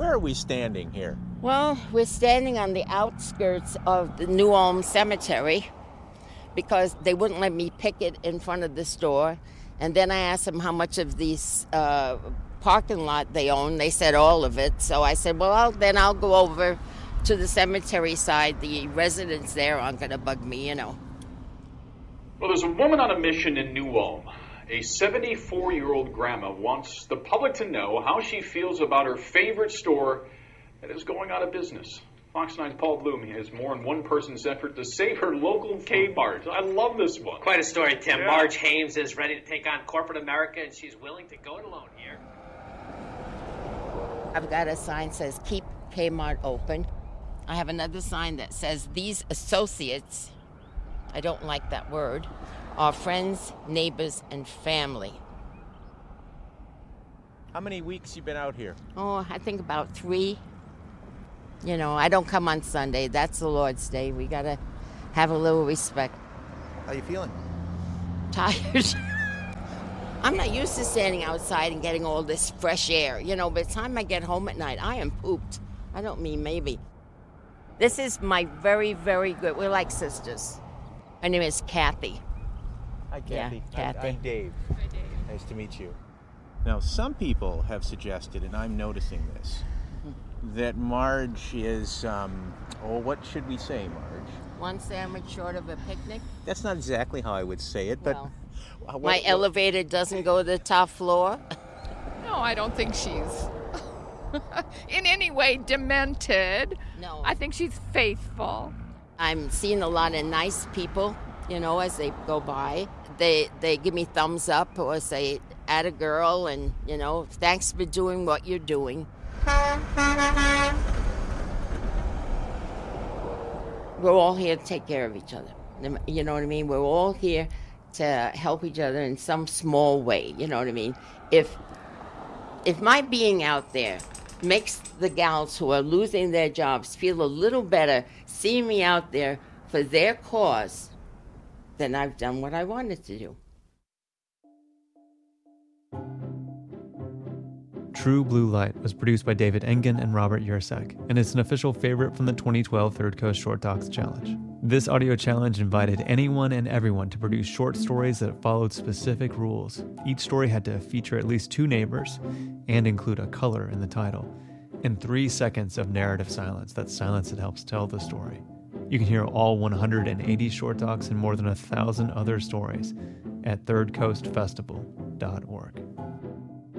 Where are we standing here? Well, we're standing on the outskirts of the New Ulm Cemetery because they wouldn't let me pick it in front of the store. And then I asked them how much of this parking lot they own. They said all of it. So I said, well, I'll go over to the cemetery side. The residents there aren't going to bug me, you know. Well, there's a woman on a mission in New Ulm. A 74-year-old grandma wants the public to know how she feels about her favorite store that is going out of business. Fox 9's Paul Bloom has more on one person's effort to save her local Kmart. I love this one. Quite a story, Tim. Yeah. Marge Hames is ready to take on corporate America, and she's willing to go it alone here. I've got a sign that says, keep Kmart open. I have another sign that says, these associates, I don't like that word, are friends, neighbors, and family. How many weeks you been out here? Oh, I think about 3. You know, I don't come on Sunday. That's the Lord's Day. We got to have a little respect. How you feeling? Tired. I'm not used to standing outside and getting all this fresh air. You know, by the time I get home at night, I am pooped. I don't mean maybe. This is my very, very good. We're like sisters. Her name is Kathy. Hi, Kathy. Yeah, Kathy. I'm Dave. Hi, Dave. Nice to meet you. Now, some people have suggested, and I'm noticing this, that Marge is, what should we say, Marge? One sandwich short of a picnic. That's not exactly how I would say it, but... Well, my elevator doesn't go to the top floor. No, I don't think she's in any way demented. No. I think she's faithful. I'm seeing a lot of nice people, you know, as they go by. They give me thumbs up or say, atta girl, and, you know, thanks for doing what you're doing. We're all here to take care of each other. You know what I mean? We're all here to help each other in some small way. You know what I mean? If my being out there makes the gals who are losing their jobs feel a little better seeing me out there for their cause, then I've done what I wanted to do. True Blue Light was produced by David Engen and Robert Yursek, and it's an official favorite from the 2012 Third Coast Short Talks Challenge. This audio challenge invited anyone and everyone to produce short stories that followed specific rules. Each story had to feature at least 2 neighbors and include a color in the title, and 3 seconds of narrative silence, that silence that helps tell the story. You can hear all 180 short talks and more than 1,000 other stories at thirdcoastfestival.org.